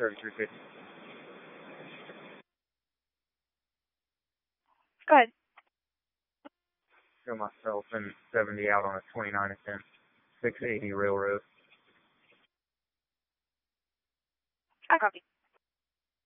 3350. Go ahead. Show myself in 70 out on a 29 and 10. 680 Railroad. I copy.